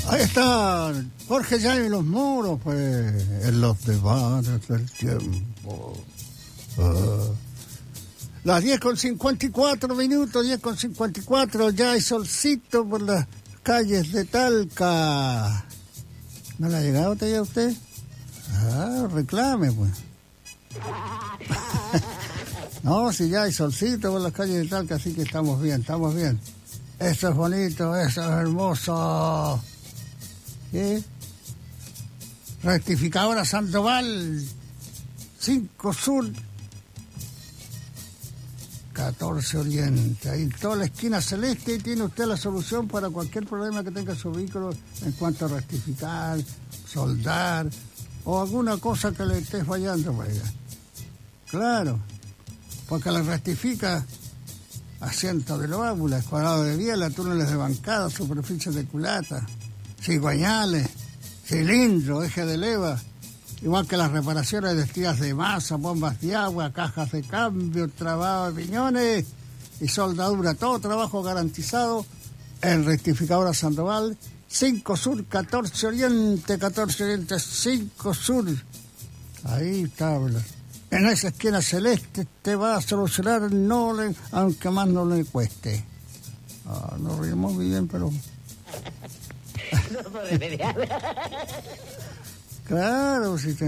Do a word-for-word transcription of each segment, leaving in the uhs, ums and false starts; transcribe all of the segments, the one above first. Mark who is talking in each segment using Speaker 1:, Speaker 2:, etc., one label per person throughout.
Speaker 1: Ahí está Jorge Jaime Los Moros, pues, en los debates del tiempo. Uh. Las diez con cincuenta y cuatro minutos, diez con cincuenta y cuatro, ya hay solcito por las calles de Talca. ¿No le ha llegado todavía a usted? Ah, reclame, pues. No, si ya hay solcito por las calles de Talca, así que estamos bien, estamos bien. Eso es bonito, eso es hermoso. ¿Sí? Rectificadora Sandoval, cinco Sur, catorce Oriente. Ahí en toda la esquina celeste tiene usted la solución para cualquier problema que tenga su vehículo en cuanto a rectificar, soldar o alguna cosa que le esté fallando por allá. Claro, porque le rectifica asientos de válvulas, cuadrados de biela, túneles de bancada, superficies de culata, cigüeñales, cilindros, eje de leva, igual que las reparaciones de estrias de masa, bombas de agua, cajas de cambio, trabado de piñones y soldadura. Todo trabajo garantizado en Rectificadora Sandoval, cinco Sur, catorce Oriente, catorce Oriente, cinco Sur. Ahí está, en esa esquina celeste te va a solucionar, no le, aunque más no le cueste. Ah, nos reímos muy bien, pero...
Speaker 2: No debería.
Speaker 1: Claro, sí.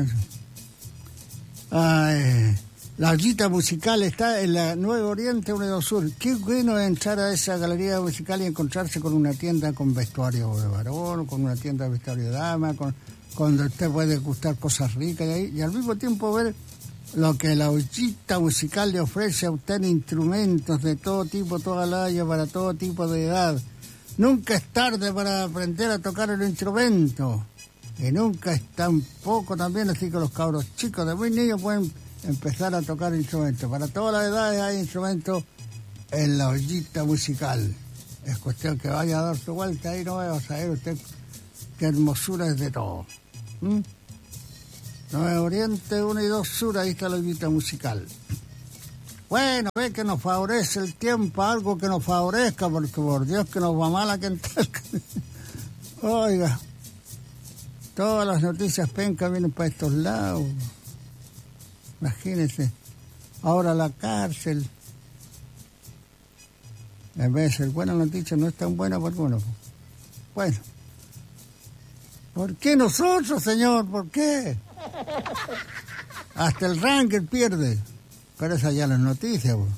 Speaker 1: Ay, la ollita musical está en la Nuevo Oriente, uno y dos Sur. Qué bueno entrar a esa galería musical y encontrarse con una tienda con vestuario de varón, con una tienda de vestuario de dama, con donde usted puede gustar cosas ricas y, ahí, y al mismo tiempo ver lo que la ollita musical le ofrece a usted en instrumentos de todo tipo, toda la haya, para todo tipo de edad. Nunca es tarde para aprender a tocar el instrumento. Y nunca es tampoco también, así que los cabros chicos de muy niños pueden empezar a tocar instrumentos. Para todas las edades hay instrumentos en la ollita musical. Es cuestión que vaya a dar su vuelta ahí, no va a saber usted qué hermosura es de todo. ¿Mm? Nuevo Oriente, uno y dos Sur, ahí está la ollita musical. Bueno, ve que nos favorece el tiempo, algo que nos favorezca, porque por Dios que nos va mal aquí en Talca. Oiga, todas las noticias pencas vienen para estos lados. Imagínense, ahora la cárcel. En vez de ser buena noticia, no es tan buena por uno. Bueno, ¿por qué nosotros, señor? ¿Por qué? Hasta el ranking pierde. Pero esa ya las noticias, bro.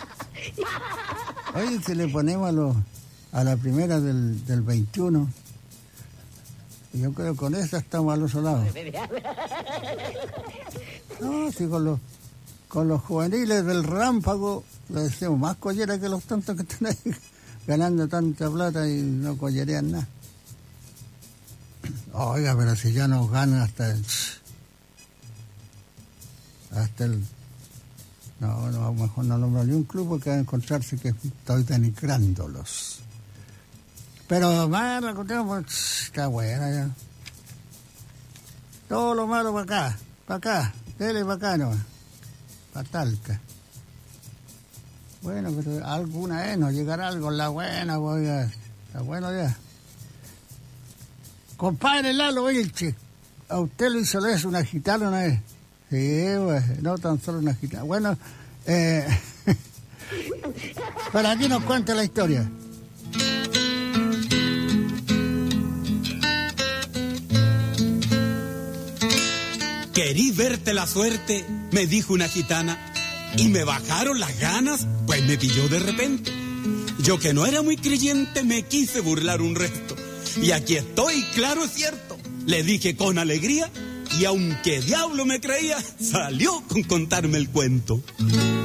Speaker 1: Oye, si le ponemos a, lo, a la primera del, del veintiuno, yo creo que con esa estamos al otro lado. No, si con los, con los juveniles del Rámpago, le decimos más collera que los tontos que están ahí ganando tanta plata y no collerean nada. Oiga, pero si ya nos ganan hasta el... Hasta el... No, no, mejor no nombro ni un club porque va a encontrarse que estoy denigrándolos. Pero más la contemos, está buena ya. Todo lo malo para acá, para acá, dele para acá nomás, para Talca. Bueno, pero alguna vez nos llegará algo en la buena, oiga, está bueno ya. Compadre Lalo Vilche, ¿a usted le hizo eso una gitana una vez? Sí, pues, no tan solo una gitana. Bueno, eh, para aquí nos cuenta la historia.
Speaker 3: Querí verte la suerte, me dijo una gitana, y me bajaron las ganas, pues me pilló de repente. Yo que no era muy creyente me quise burlar un resto, y aquí estoy, claro es cierto, le dije con alegría, y aunque diablo me creía, salió con contarme el cuento.